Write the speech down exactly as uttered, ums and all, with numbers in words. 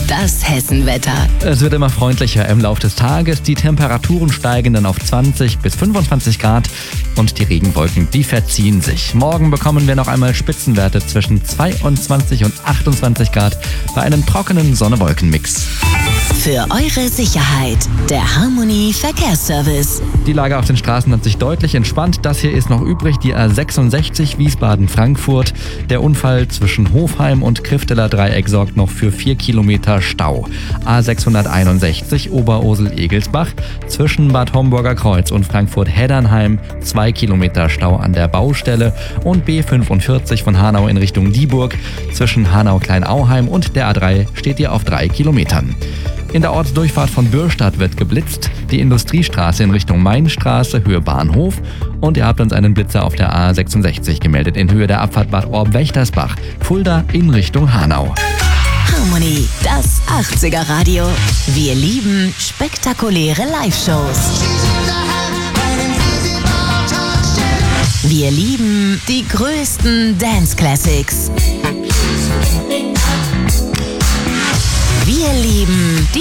das Hessenwetter. Es wird immer freundlicher im Laufe des Tages. Die Temperaturen steigen dann auf zwanzig bis fünfundzwanzig Grad und die Regenwolken, die verziehen sich. Morgen bekommen wir noch einmal Spitzenwerte zwischen zweiundzwanzig und achtundzwanzig Grad bei einem trockenen Sonne-Wolken-Mix. Für eure Sicherheit, der Harmony Verkehrsservice. Die Lage auf den Straßen hat sich deutlich entspannt. Das hier ist noch übrig, die A sechsundsechzig Wiesbaden-Frankfurt. Der Unfall zwischen Hofheim und Krifteler Dreieck sorgt noch für vier Kilometer Stau. A sechshunderteinundsechzig Oberursel-Egelsbach zwischen Bad Homburger Kreuz und Frankfurt-Heddernheim zwei Kilometer Stau an der Baustelle und B fünfundvierzig von Hanau in Richtung Dieburg zwischen Hanau-Kleinauheim und der A drei steht ihr auf drei Kilometern. In der Ortsdurchfahrt von Bürstadt wird geblitzt, die Industriestraße in Richtung Mainstraße, Höhe Bahnhof, und ihr habt uns einen Blitzer auf der A sechsundsechzig gemeldet in Höhe der Abfahrt Bad Orb-Wächtersbach, Fulda in Richtung Hanau. Harmony, das achtziger Radio. Wir lieben spektakuläre Live-Shows. Wir lieben die größten Dance-Classics. Wir lieben die